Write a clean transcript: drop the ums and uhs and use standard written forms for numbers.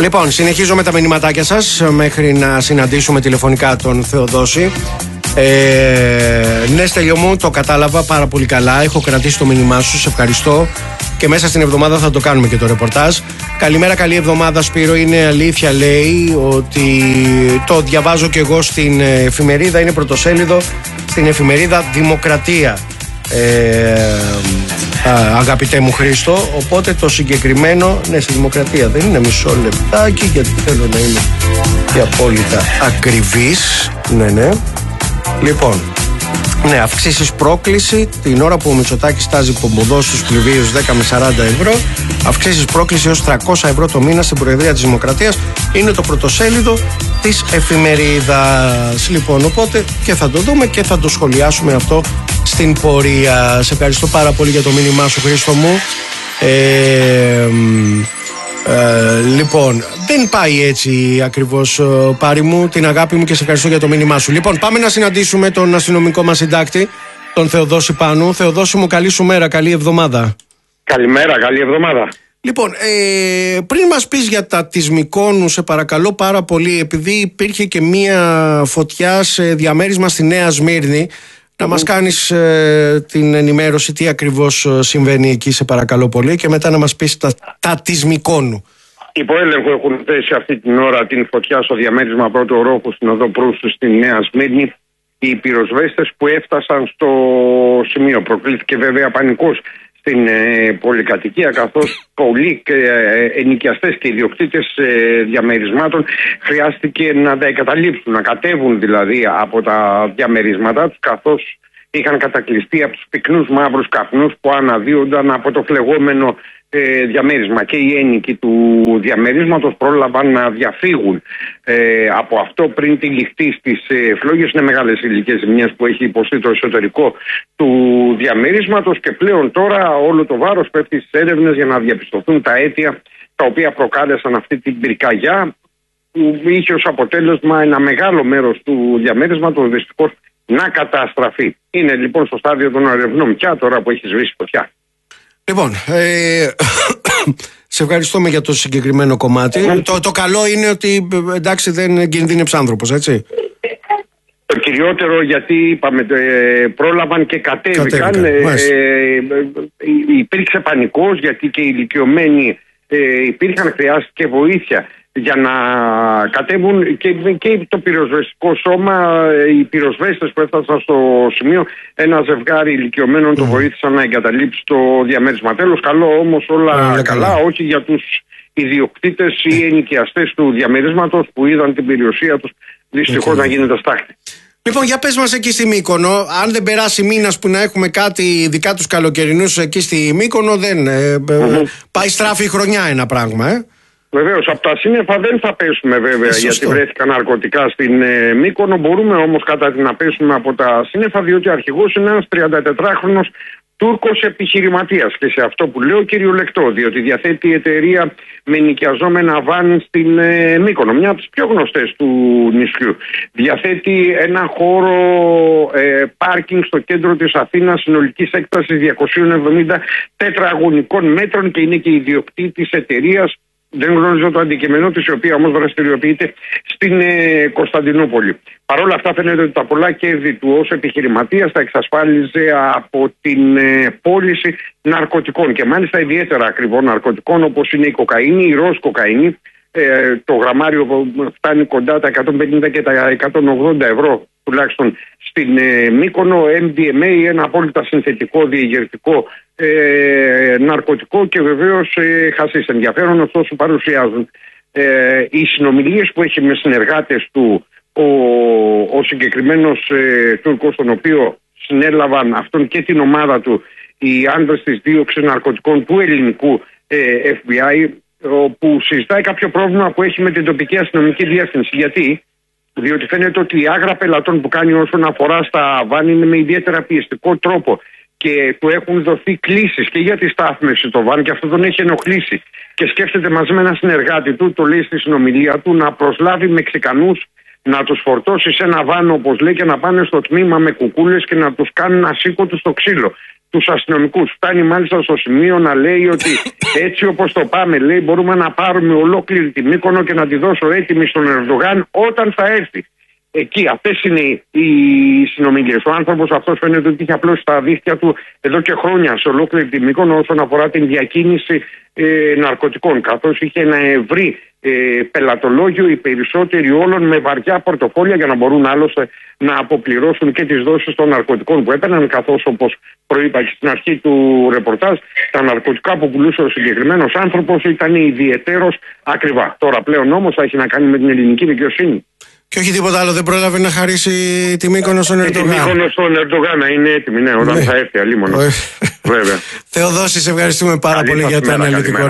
Λοιπόν, συνεχίζω με τα μηνυματάκια σας μέχρι να συναντήσουμε τηλεφωνικά τον Θεοδόση. Ναι, Στέλιο μου, το κατάλαβα πάρα πολύ καλά. Έχω κρατήσει το μήνυμά σου, σε ευχαριστώ. Και μέσα στην εβδομάδα θα το κάνουμε και το ρεπορτάζ. Καλημέρα, καλή εβδομάδα, Σπύρο. Είναι αλήθεια, λέει, ότι το διαβάζω κι εγώ στην εφημερίδα. Είναι πρωτοσέλιδο στην εφημερίδα Δημοκρατία. Αγαπητέ μου Χρήστο, οπότε το συγκεκριμένο, ναι, στη Δημοκρατία δεν είναι, μισό λεπτάκι, γιατί θέλω να είμαι και απόλυτα ακριβής. Ναι. Λοιπόν, ναι, αυξήσεις πρόκληση την ώρα που ο Μητσοτάκης τάζει πομποδό στους πληβίους 10 με 40 ευρώ. Αυξήσεις πρόκληση έως 300 ευρώ το μήνα στην Προεδρία της Δημοκρατίας. Είναι το πρωτοσέλιδο της εφημερίδας. Λοιπόν, οπότε και θα το δούμε και θα το σχολιάσουμε αυτό στην πορεία. Σε ευχαριστώ πάρα πολύ για το μήνυμά σου, Χρήστο μου. Λοιπόν, δεν πάει έτσι ακριβώς, Πάρη μου, την αγάπη μου, και σε ευχαριστώ για το μήνυμά σου. Λοιπόν, πάμε να συναντήσουμε τον αστυνομικό μας συντάκτη, τον Θεοδόση Πάνου. Θεοδόση μου, καλή σου μέρα, καλή εβδομάδα. Καλημέρα, καλή εβδομάδα. Λοιπόν, πριν μας πεις για τα της Μυκόνου, σε παρακαλώ πάρα πολύ, επειδή υπήρχε και μία φωτιά σε διαμέρισμα στη Νέα Σμύρνη, να μας κάνεις την ενημέρωση τι ακριβώς συμβαίνει εκεί, σε παρακαλώ πολύ, και μετά να μας πεις τα της Μυκόνου. Υπό έλεγχο έχουν θέσει αυτή την ώρα την φωτιά στο διαμέρισμα πρώτου ορόχου στην οδό Προύστου στη Νέα Σμύρνη. Οι πυροσβέστες που έφτασαν στο σημείο, προκλήθηκε βέβαια πανικός στην πολυκατοικία, καθώς πολλοί ενοικιαστές και ιδιοκτήτες διαμερισμάτων χρειάστηκε να τα εγκαταλείψουν, να κατέβουν δηλαδή από τα διαμερίσματά τους, καθώς είχαν κατακλειστεί από τους πυκνούς μαύρους καπνούς που αναδύονταν από το φλεγόμενο διαμέρισμα. Και οι ένοικοι του διαμερίσματος πρόλαβαν να διαφύγουν από αυτό πριν τη ληχτή στις φλόγες. Είναι μεγάλες υλικές ζημιές που έχει υποστεί το εσωτερικό του διαμερίσματος και πλέον τώρα όλο το βάρος πέφτει στις έρευνες για να διαπιστωθούν τα αίτια τα οποία προκάλεσαν αυτή την πυρκαγιά, που είχε ως αποτέλεσμα ένα μεγάλο μέρος του διαμέρισματος δυστυχώς να καταστραφεί. Είναι λοιπόν στο στάδιο των ερευνών πια τώρα που έχει σβήσει φωτιά. Λοιπόν, σε ευχαριστούμε για το συγκεκριμένο κομμάτι. Το καλό είναι ότι, εντάξει, δεν κινδύνεψε άνθρωπος, έτσι. Το κυριότερο, γιατί είπαμε, πρόλαβαν και κατέβηκαν. Υπήρξε πανικός, γιατί και οι ηλικιωμένοι υπήρχαν, χρειάστηκε βοήθεια για να κατέβουν και το πυροσβεστικό σώμα. Οι πυροσβέστες που έφτασαν στο σημείο, ένα ζευγάρι ηλικιωμένων το βοήθησαν να εγκαταλείψει το διαμέρισμα. Τέλος, καλό όμως, όλα καλά, όχι για τους ιδιοκτήτες ή ενοικιαστές του διαμερίσματος που είδαν την περιουσία τους δυστυχώς να γίνεται στάχτη. Λοιπόν, για πες μας εκεί στη Μύκονο, αν δεν περάσει μήνας που να έχουμε κάτι, ειδικά τους καλοκαιρινούς εκεί στη Μύκονο, δεν πάει στράφη χρονιά ένα πράγμα, Βεβαίως, από τα σύννεφα δεν θα πέσουμε βέβαια, γιατί βρέθηκαν ναρκωτικά στην Μύκονο. Μπορούμε όμως κατά την να πέσουμε από τα σύννεφα, διότι ο αρχηγός είναι ένας 34χρονος Τούρκος επιχειρηματίας. Και σε αυτό που λέω κυριολεκτό, διότι διαθέτει η εταιρεία με νοικιαζόμενα βαν στην Μύκονο, μια από τις πιο γνωστές του νησιού. Διαθέτει ένα χώρο πάρκινγκ στο κέντρο της Αθήνας συνολικής έκτασης 270 τετραγωνικών μέτρων και είναι και ιδιοκτήτης εταιρείας. Δεν γνωρίζω το αντικείμενό της, η οποία όμως δραστηριοποιείται στην Κωνσταντινούπολη. Παρ' όλα αυτά φαίνεται ότι τα πολλά κέρδη του ως επιχειρηματίας τα εξασφάλιζε από την πώληση ναρκωτικών και μάλιστα ιδιαίτερα ακριβών ναρκωτικών, όπως είναι η κοκαίνη, η ροζ κοκαίνη. Το γραμμάριο φτάνει κοντά τα 150 και τα 180 ευρώ τουλάχιστον στην Μύκονο. MDMA, ένα απόλυτα συνθετικό διεγερτικό ναρκωτικό και βεβαίως χασίς. Ενδιαφέρον ωστόσο παρουσιάζουν οι συνομιλίες που έχει με συνεργάτες του ο συγκεκριμένος Τούρκος, τον οποίο συνέλαβαν αυτόν και την ομάδα του οι άντρες της δίωξης ναρκωτικών του ελληνικού FBI, που συζητάει κάποιο πρόβλημα που έχει με την τοπική αστυνομική διεύθυνση. Διότι φαίνεται ότι η άγρα πελατών που κάνει όσον αφορά στα βάν είναι με ιδιαίτερα πιεστικό τρόπο και του έχουν δοθεί κλήσεις και για τη στάθμευση το βάν και αυτό τον έχει ενοχλήσει. Και σκέφτεται μαζί με ένα συνεργάτη του, το λέει στη συνομιλία του, να προσλάβει Μεξικανούς, να τους φορτώσει σε ένα βάν όπως λέει και να πάνε στο τμήμα με κουκούλες και να τους κάνουν ασήκωτους στο ξύλο. τους αστυνομικούς. Φτάνει μάλιστα στο σημείο να λέει ότι έτσι όπως το πάμε, λέει, μπορούμε να πάρουμε ολόκληρη τη Μύκονο και να τη δώσω έτοιμη στον Ερντογάν όταν θα έρθει. Εκεί, αυτές είναι οι συνομιλίες. Ο άνθρωπος αυτός φαίνεται ότι είχε απλώς στα δίχτυα του εδώ και χρόνια σε ολόκληρη τη Μύκονο όσον αφορά την διακίνηση ναρκωτικών. Καθώς είχε ένα ευρύ πελατολόγιο, οι περισσότεροι όλων με βαριά πορτοφόλια για να μπορούν άλλωστε να αποπληρώσουν και τις δόσεις των ναρκωτικών που έπαιρναν. Καθώς, όπως προείπα και στην αρχή του ρεπορτάζ, τα ναρκωτικά που πουλούσε ο συγκεκριμένος άνθρωπος ήταν ιδιαιτέρως ακριβά. Τώρα πλέον όμως θα έχει να κάνει με την ελληνική δικαιοσύνη. Και όχι τίποτα άλλο, δεν πρόλαβε να χαρίσει τη Μύκονο στον Ερντογάν. Τη Μύκονο στον Ερντογάν να είναι έτοιμη, ναι, όταν θα έρθει αλίμονο. Βέβαια. Θεοδόση, σε ευχαριστούμε πάρα πολύ για το αναλυτικό